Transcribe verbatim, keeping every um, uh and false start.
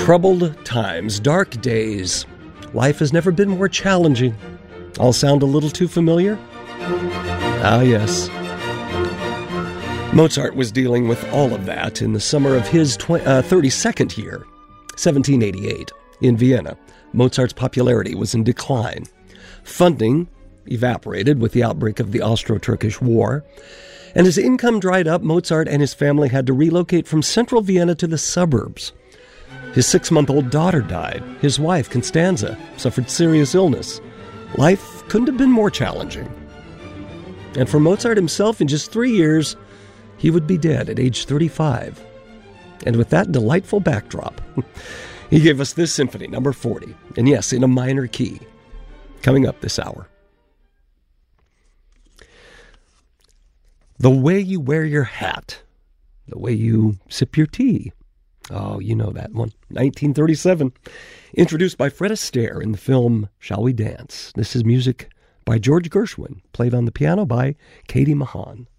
Troubled times, dark days. Life has never been more challenging. All sound a little too familiar? Ah, yes. Mozart was dealing with all of that in the summer of his tw- uh, thirty-second year, seventeen eighty-eight. In Vienna, Mozart's popularity was in decline. Funding evaporated with the outbreak of the Austro-Turkish War, and as income dried up, Mozart and his family had to relocate from central Vienna to the suburbs. His six-month-old daughter died. His wife, Constanza, suffered serious illness. Life couldn't have been more challenging. And for Mozart himself, in just three years, he would be dead at age thirty-five. And with that delightful backdrop, he gave us this symphony, number forty, and yes, in a minor key, coming up this hour. The way you wear your hat, the way you sip your tea. Oh, you know that one. nineteen thirty-seven. Introduced by Fred Astaire in the film Shall We Dance? This is music by George Gershwin, played on the piano by Katie Mahan.